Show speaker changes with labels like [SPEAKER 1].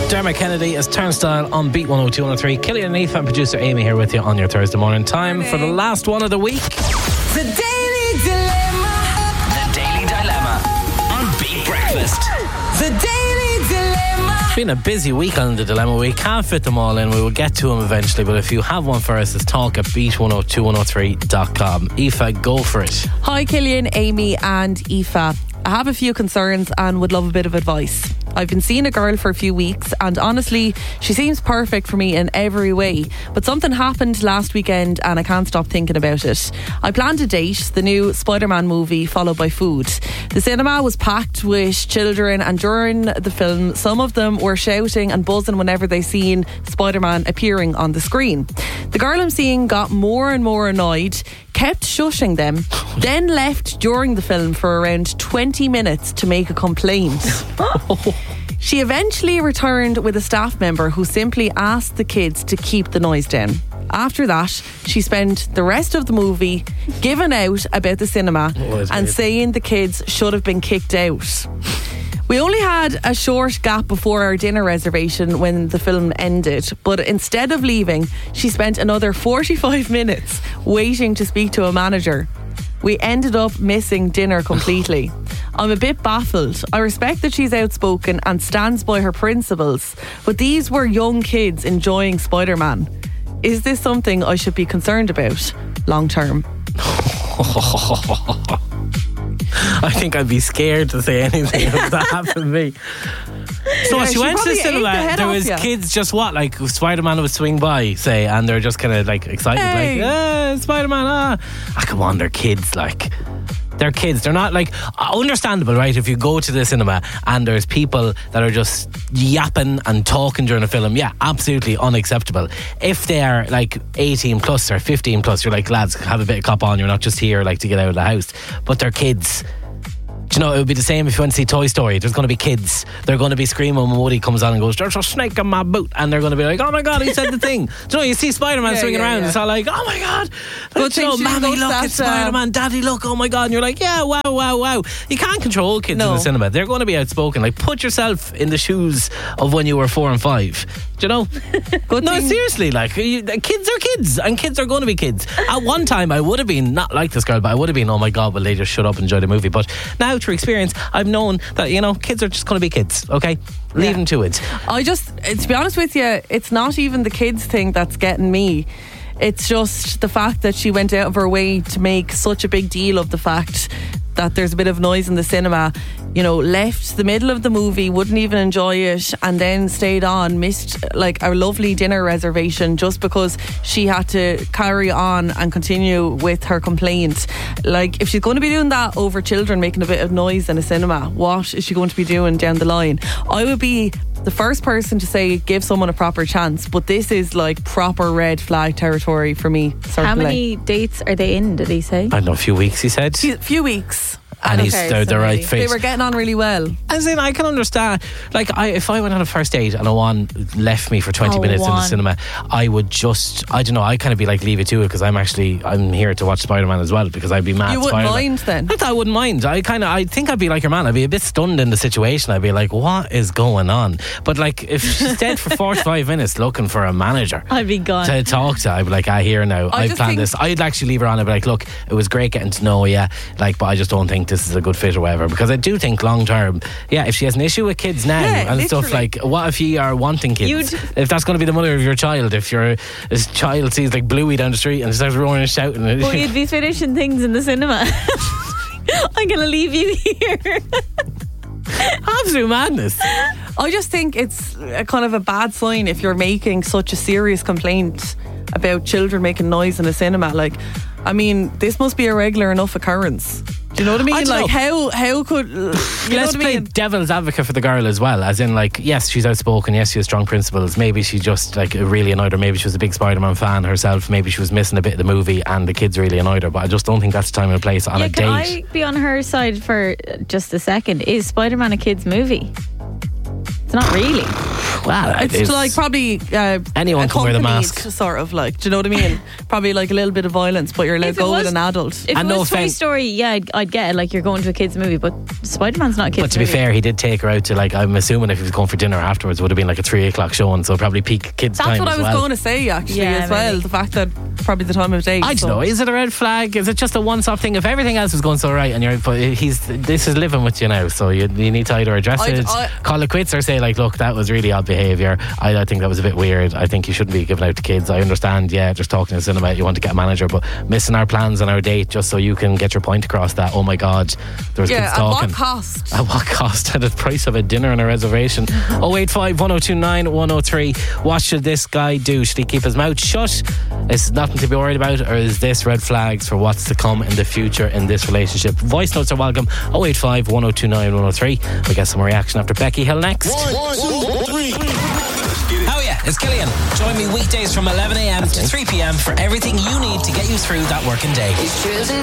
[SPEAKER 1] Dermot Kennedy is Turnstile on Beat 102 103. Killian and Aoife and producer Amy here with you on your Thursday morning. Time for the last one of the week.
[SPEAKER 2] The Daily Dilemma.
[SPEAKER 3] The Daily Dilemma on Beat Breakfast.
[SPEAKER 2] The Daily Dilemma.
[SPEAKER 1] It's been a busy week on the Dilemma. We can't fit them all in. We will get to them eventually, but if you have one for us, it's talk at beat102103.com. Aoife, go for it.
[SPEAKER 4] Hi Killian, Amy and Aoife. I have a few concerns and would love a bit of advice. I've been seeing a girl for a few weeks and honestly she seems perfect for me in every way, but something happened last weekend and I can't stop thinking about it. I planned a date, the new Spider-Man movie followed by food. The cinema was packed with children and during the film some of them were shouting and buzzing whenever they seen Spider-Man appearing on the screen. The girl I'm seeing got more and more annoyed, kept shushing them, then left during the film for around 20 minutes to make a complaint. She eventually returned with a staff member who simply asked the kids to keep the noise down. After that, she spent the rest of the movie giving out about the cinema and saying the kids should have been kicked out. We only had a short gap before our dinner reservation when the film ended, but instead of leaving, she spent another 45 minutes waiting to speak to a manager. We ended up missing dinner completely. I'm a bit baffled. I respect that she's outspoken and stands by her principles, but these were young kids enjoying Spider-Man. Is this something I should be concerned about long term?
[SPEAKER 1] I think I'd be scared to say anything if that happened to me. So
[SPEAKER 4] Yeah,
[SPEAKER 1] she
[SPEAKER 4] she
[SPEAKER 1] went to the
[SPEAKER 4] probably ate the
[SPEAKER 1] cinema.
[SPEAKER 4] head
[SPEAKER 1] There
[SPEAKER 4] off
[SPEAKER 1] was
[SPEAKER 4] you.
[SPEAKER 1] kids just like Spider-Man would swing by, say, and they're just kind of like excited, like, Spider-Man, come on, they're kids, like. They're kids. They're not like understandable, right? If you go to the cinema and there's people that are just yapping and talking during a film, yeah, absolutely unacceptable. If they're like 18 plus or 15 plus, you're like, lads, have a bit of cop on. You're not just here like to get out of the house. But they're kids. Do you know, it would be the same if you went to see Toy Story. There's going to be kids. They're going to be screaming when Woody comes on and goes, there's a snake in my boot. And they're going to be like, oh my God, he said the thing. Do you know, you see Spider-Man swinging around. It's all like, oh my God.
[SPEAKER 4] Good
[SPEAKER 1] You know,
[SPEAKER 4] thing she didn't
[SPEAKER 1] Mammy,
[SPEAKER 4] go to
[SPEAKER 1] look,
[SPEAKER 4] that,
[SPEAKER 1] it's Spider-Man. Daddy, look, oh my God. And you're like, yeah, wow, wow, wow. You can't control kids in the cinema. They're going to be outspoken. Like, put yourself in the shoes of when you were 4 and 5. Do you know? Seriously, like, kids are kids and kids are going to be kids. At one time, I would have been, not like this girl, but I would have been, oh my God, will they just shut up and enjoy the movie? But now, through experience, I've known that, you know, kids are just going to be kids, okay? Leave them to it.
[SPEAKER 4] To be honest with you, it's not even the kids thing that's getting me. It's just the fact that she went out of her way to make such a big deal of the fact that there's a bit of noise in the cinema, you know, left the middle of the movie, wouldn't even enjoy it, and then stayed on, missed like a lovely dinner reservation just because she had to carry on and continue with her complaint. Like, if she's going to be doing that over children making a bit of noise in a cinema, what is she going to be doing down the line? I would be the first person to say give someone a proper chance, but this is like proper red flag territory for me, certainly.
[SPEAKER 5] How many dates are they in, did he say?
[SPEAKER 1] I don't know, a few weeks, he said.
[SPEAKER 4] Few weeks.
[SPEAKER 1] And he's the right face.
[SPEAKER 4] They were getting on really well.
[SPEAKER 1] As in, I can understand. Like, if I went on a first date and Awan left me for 20 minutes in the cinema, I would just, I don't know, I'd kind of be like, leave it to it, because I'm here to watch Spider-Man as well, because I'd be mad.
[SPEAKER 4] You wouldn't
[SPEAKER 1] Spider-Man.
[SPEAKER 4] mind then?
[SPEAKER 1] Not that I wouldn't mind. I think I'd be like your man. I'd be a bit stunned in the situation. I'd be like, what is going on? But like, if she's dead for 45 minutes looking for a manager
[SPEAKER 5] I'd be gone
[SPEAKER 1] to talk to, I'd be like, here now, I've planned this. I'd actually leave her on. I'd be like, look, it was great getting to know you, like, but I just don't think this is a good fit or whatever, because I do think long term, yeah, if she has an issue with kids now and stuff, like, what if you are wanting kids? If that's going to be the mother of your child, if your child sees like Bluey down the street and starts roaring and shouting,
[SPEAKER 5] well, you'd be finishing things in the cinema. I'm gonna leave you here.
[SPEAKER 1] Absolute madness.
[SPEAKER 4] I just think it's a kind of a bad sign if you're making such a serious complaint about children making noise in a cinema. Like, I mean, this must be a regular enough occurrence. Do you know what I mean? Like, how could...
[SPEAKER 1] Let's play devil's advocate for the girl as well. As in, like, yes, she's outspoken. Yes, she has strong principles. Maybe she just, like, really annoyed her. Maybe she was a big Spider-Man fan herself. Maybe she was missing a bit of the movie and the kids really annoyed her. But I just don't think that's the time and place on a date.
[SPEAKER 5] Can I be on her side for just a second? Is Spider-Man a kid's movie? It's not really.
[SPEAKER 1] Well,
[SPEAKER 4] It's like probably
[SPEAKER 1] anyone can wear the mask.
[SPEAKER 4] accompanied, sort of like. Do you know what I mean? Probably like a little bit of violence, but you're allowed
[SPEAKER 5] If
[SPEAKER 4] to
[SPEAKER 5] it
[SPEAKER 4] go with
[SPEAKER 5] was-
[SPEAKER 4] an adult.
[SPEAKER 5] If
[SPEAKER 1] And
[SPEAKER 5] it
[SPEAKER 1] no
[SPEAKER 5] was Toy
[SPEAKER 1] offense-
[SPEAKER 5] Story, yeah, I'd get it. Like you're going to a kids' movie, but Spider-Man's not a kids'
[SPEAKER 1] But to be
[SPEAKER 5] movie.
[SPEAKER 1] fair, he did take her out to, like, I'm assuming if he was going for dinner afterwards, it would have been like a 3 o'clock showing, so probably peak kids'
[SPEAKER 4] That's
[SPEAKER 1] time
[SPEAKER 4] what I
[SPEAKER 1] as
[SPEAKER 4] was
[SPEAKER 1] well.
[SPEAKER 4] going to say actually
[SPEAKER 5] Yeah,
[SPEAKER 4] as well.
[SPEAKER 5] maybe.
[SPEAKER 4] The fact that probably the time of day.
[SPEAKER 1] I don't know. Is it a red flag? Is it just a once-off thing? If everything else was going so right, and this is living with you now, so you need to either address it, call it quits, or say like, look, that was really odd behaviour. I think that was a bit weird. I think you shouldn't be giving out to kids. I understand, yeah, just talking to the cinema, you want to get a manager, but missing our plans on our date just so you can get your point across that, oh my God, there was
[SPEAKER 4] Yeah,
[SPEAKER 1] kids
[SPEAKER 4] at
[SPEAKER 1] talking.
[SPEAKER 4] what cost?
[SPEAKER 1] At what cost? At the price of a dinner and a reservation. 085 1029 103. What should this guy do? Should he keep his mouth shut? Is nothing to be worried about? Or is this red flags for what's to come in the future in this relationship? Voice notes are welcome. 085 1029 103. We'll get some reaction after Becky Hill next.
[SPEAKER 3] Oh yeah, it's Killian. Join me weekdays from 11 a.m. to 3 p.m. for everything you need to get you through that working day.